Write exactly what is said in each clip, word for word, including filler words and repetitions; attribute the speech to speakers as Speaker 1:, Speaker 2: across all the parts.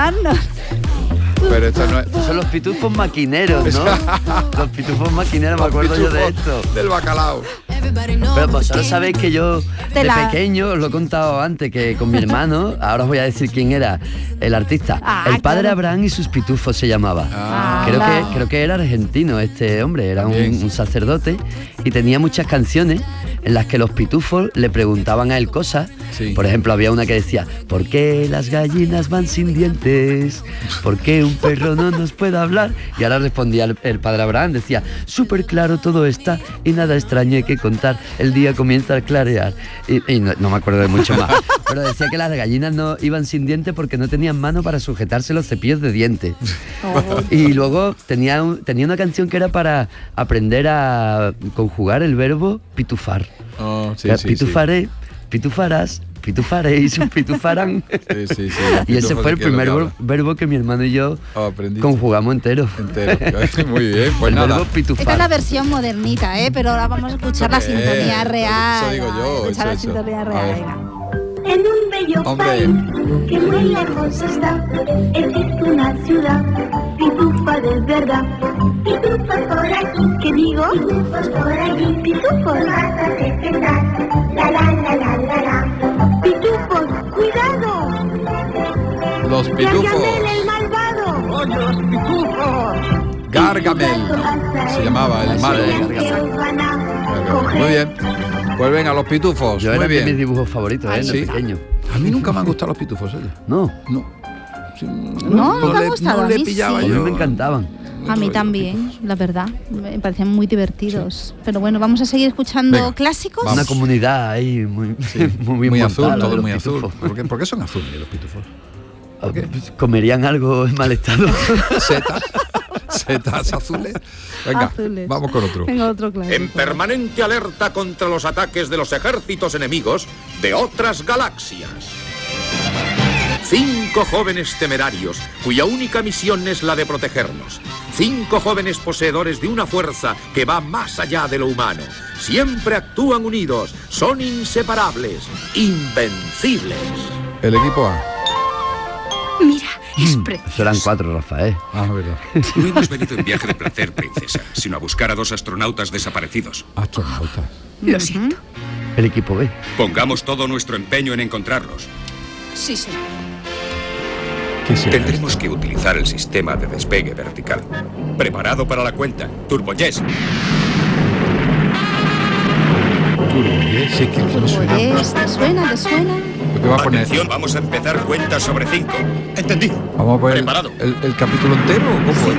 Speaker 1: llamarnos.
Speaker 2: Pero esto no es...
Speaker 3: Son los pitufos maquineros, ¿no? Los pitufos maquineros, me acuerdo yo de esto.
Speaker 2: Del bacalao.
Speaker 3: Pero vosotros sabéis que yo de
Speaker 1: la...
Speaker 3: pequeño, os lo he contado antes, que con mi hermano, ahora os voy a decir quién era el artista.
Speaker 1: Ah,
Speaker 3: el padre
Speaker 1: claro.
Speaker 3: Abraham y sus pitufos se llamaba.
Speaker 2: Ah,
Speaker 3: creo,
Speaker 1: claro.
Speaker 3: que, creo que era argentino este hombre, era un,
Speaker 2: Bien.
Speaker 3: un sacerdote y tenía muchas canciones en las que los pitufos le preguntaban a él cosas.
Speaker 2: Sí.
Speaker 3: Por ejemplo, había una que decía: ¿por qué las gallinas van sin dientes? ¿Por qué un perro no nos puede hablar? Y ahora respondía el, el padre Abraham, decía: súper claro todo está y nada extraño hay que contar, el día comienza a clarear. Y, y no, no me acuerdo de mucho más, pero decía que las gallinas no iban sin dientes porque no tenían mano para sujetarse los cepillos de dientes.
Speaker 1: Oh.
Speaker 3: Y luego tenía, un, tenía una canción que era para aprender a conjugar el verbo pitufar.
Speaker 2: Oh, sí,
Speaker 3: Era
Speaker 2: sí,
Speaker 3: pitufaré, pitufarás, pitufaréis, pitufarán.
Speaker 2: Sí, sí, sí.
Speaker 3: Y ese fue el
Speaker 2: ¿Qué es lo
Speaker 3: primer
Speaker 2: que
Speaker 3: ver-
Speaker 2: habla?
Speaker 3: verbo que mi hermano y yo
Speaker 2: Oh, aprendiste.
Speaker 3: conjugamos entero.
Speaker 2: Entero. Muy bien, pues
Speaker 3: el
Speaker 2: nada.
Speaker 3: verbo pitufar.
Speaker 1: Esta es la versión modernita, ¿eh? Pero ahora vamos a escuchar la
Speaker 2: Eh,
Speaker 1: sintonía real.
Speaker 2: eso digo yo,
Speaker 1: Escuchar la
Speaker 2: eso, eso.
Speaker 1: sintonía
Speaker 2: A
Speaker 1: real,
Speaker 2: ver.
Speaker 1: venga.
Speaker 4: En un bello
Speaker 2: Hombre.
Speaker 4: país que muy lejos está, existe una ciudad, pitufas de verdad. Pitufos por aquí, ¿qué digo? Pitufos por allí, pitufos bastante tendrán. La la la la la la. Pitufos, cuidado.
Speaker 2: Los pitufos.
Speaker 4: Gargamel el malvado. ¡Oye, los pitufos!
Speaker 2: Gargamel se llamaba el malo. Muy bien. Pues venga, los pitufos.
Speaker 3: Yo
Speaker 2: Muy
Speaker 3: era de mis
Speaker 2: bien.
Speaker 3: dibujos favoritos, ¿eh? De
Speaker 2: Sí.
Speaker 3: pequeño.
Speaker 2: A mí nunca me han gustado los pitufos, oye.
Speaker 3: No,
Speaker 2: No. Sí,
Speaker 1: No, no te han
Speaker 2: le-
Speaker 1: gustado,
Speaker 2: no
Speaker 1: a
Speaker 2: le
Speaker 1: mí
Speaker 2: pillaba
Speaker 1: sí.
Speaker 3: a mí
Speaker 2: yo.
Speaker 3: me encantaban.
Speaker 1: A mí también, la verdad. Me parecían muy divertidos. Pero bueno, vamos a seguir escuchando
Speaker 2: Venga,
Speaker 1: clásicos.
Speaker 2: vamos.
Speaker 3: Una comunidad ahí muy, muy bien
Speaker 2: Muy
Speaker 3: montada,
Speaker 2: azul,
Speaker 3: la de
Speaker 2: todo
Speaker 3: los
Speaker 2: muy azul.
Speaker 3: pitufos.
Speaker 2: ¿Por qué, por qué son azules los pitufos? ¿Por qué?
Speaker 3: Pues comerían algo en mal estado.
Speaker 2: Setas. Setas azules. Venga,
Speaker 1: Azules.
Speaker 2: vamos con otro.
Speaker 1: Venga, otro clásico.
Speaker 5: En permanente alerta contra los ataques de los ejércitos enemigos de otras galaxias. Cinco jóvenes temerarios, cuya única misión es la de protegernos. Cinco jóvenes poseedores de una fuerza que va más allá de lo humano. Siempre actúan unidos, son inseparables, invencibles.
Speaker 2: El equipo A.
Speaker 6: Mira, es precioso.
Speaker 3: Eso eran cuatro, Rafael.
Speaker 2: Ah, verdad.
Speaker 7: No hemos venido en viaje de placer, princesa, sino a buscar a dos astronautas desaparecidos.
Speaker 2: Astronautas.
Speaker 6: Lo siento.
Speaker 3: El equipo B.
Speaker 7: Pongamos todo nuestro empeño en encontrarlos.
Speaker 6: Sí, señor.
Speaker 2: ¿Qué será
Speaker 7: Tendremos que utilizar el sistema de despegue vertical. Preparado para la cuenta. Turboyes.
Speaker 2: esto? Turboyes, sí, que que me suena.
Speaker 1: Pues, ¿te suena? ¿Te suena?
Speaker 2: ¿Qué va a poner?
Speaker 7: Atención, vamos a empezar cuentas sobre cinco. ¿Entendido?
Speaker 2: ¿Vamos a poner el,
Speaker 7: Preparado.
Speaker 2: el, el capítulo entero o cómo?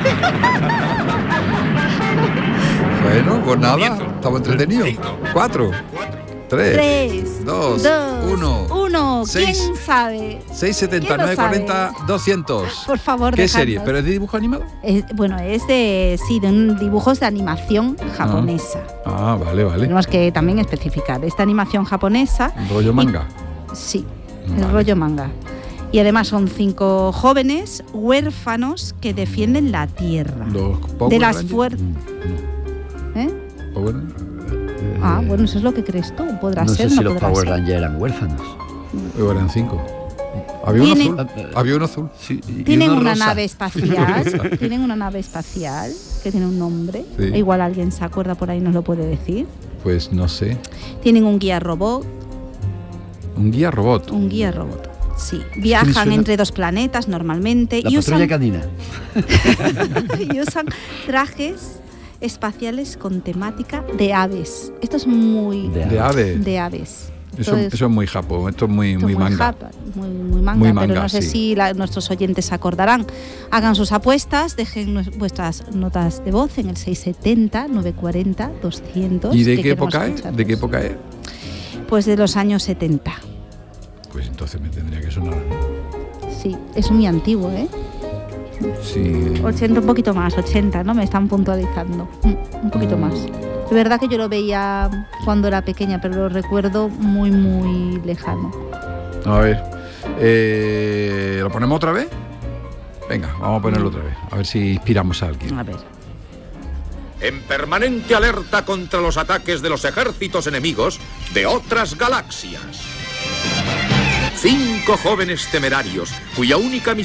Speaker 2: Bueno, pues nada,
Speaker 7: Comienzo.
Speaker 2: estamos entretenidos.
Speaker 7: Cinco.
Speaker 2: Cuatro,
Speaker 7: Cuatro.
Speaker 2: tres,
Speaker 1: Tres,
Speaker 2: dos,
Speaker 1: dos,
Speaker 2: uno,
Speaker 1: uno.
Speaker 2: seis,
Speaker 1: ¿Quién sabe?
Speaker 2: seis, setenta,
Speaker 1: ¿Quién lo
Speaker 2: nueve,
Speaker 1: sabe?
Speaker 2: cuarenta, doscientos.
Speaker 1: Por favor,
Speaker 2: ¿Qué
Speaker 1: dejadnos.
Speaker 2: serie? ¿Pero es de dibujo animado?
Speaker 1: Es- bueno, es de, sí, de un, dibujos de animación japonesa.
Speaker 2: Ah, vale, vale.
Speaker 1: Tenemos que también especificar. Esta animación japonesa,
Speaker 2: Rollo manga.
Speaker 1: sí, el
Speaker 2: Vale.
Speaker 1: rollo manga. Y además son cinco jóvenes huérfanos que defienden la tierra.
Speaker 2: Los Power
Speaker 1: de las
Speaker 2: Rangers.
Speaker 1: fuerzas. ¿Eh?
Speaker 2: Power-
Speaker 1: Ah, bueno, eso es lo que crees tú. Podrá
Speaker 3: No
Speaker 1: ser,
Speaker 3: sé si
Speaker 1: no
Speaker 3: los
Speaker 1: podrá
Speaker 3: Power
Speaker 1: ser.
Speaker 3: Rangers eran huérfanos.
Speaker 2: o eran cinco. Había uno
Speaker 1: Tiene-
Speaker 2: azul. Había uno azul.
Speaker 3: Sí, y
Speaker 1: Tienen
Speaker 3: uno
Speaker 1: una
Speaker 3: rosa.
Speaker 1: nave espacial, tienen una nave espacial que tiene un nombre.
Speaker 2: Sí.
Speaker 1: Igual alguien se acuerda por ahí, nos lo puede decir.
Speaker 2: Pues no sé.
Speaker 1: Tienen un guía robot,
Speaker 2: Un guía robot.
Speaker 1: un guía robot. Sí,
Speaker 2: me
Speaker 1: viajan
Speaker 2: suena-
Speaker 1: entre dos planetas normalmente
Speaker 3: La
Speaker 1: y
Speaker 3: patrulla
Speaker 1: usan,
Speaker 3: canina.
Speaker 1: y usan trajes espaciales con temática de aves. Esto es muy
Speaker 3: De
Speaker 2: De ave.
Speaker 1: de aves.
Speaker 2: Eso,
Speaker 1: Entonces,
Speaker 2: eso es muy japo. Esto es muy,
Speaker 1: esto
Speaker 2: muy
Speaker 1: es
Speaker 2: manga.
Speaker 1: japa, muy, muy manga,
Speaker 2: Muy
Speaker 1: pero
Speaker 2: manga,
Speaker 1: no sé
Speaker 2: sí.
Speaker 1: si la- nuestros oyentes se acordarán. Hagan sus apuestas, dejen nues- vuestras notas de voz en el seis setenta, nueve cuarenta, doscientos.
Speaker 2: ¿Y de
Speaker 1: que
Speaker 2: qué
Speaker 1: queremos
Speaker 2: época es?
Speaker 1: escucharlos.
Speaker 2: ¿De qué época es?
Speaker 1: Pues de los años setenta.
Speaker 2: Pues entonces me tendría que sonar. ¿no?
Speaker 1: Sí, es muy antiguo, ¿eh?
Speaker 2: Sí.
Speaker 1: ochenta, un poquito más, ochenta, ¿no? Me están puntualizando. Mm, Un poquito más. De verdad que yo lo veía cuando era pequeña, pero lo recuerdo muy, muy lejano.
Speaker 2: A ver. eh, ¿Lo ponemos otra vez? Venga, vamos a ponerlo otra vez. A ver si inspiramos a alguien.
Speaker 1: A ver.
Speaker 5: En permanente alerta contra los ataques de los ejércitos enemigos de otras galaxias. Cinco jóvenes temerarios, cuya única misión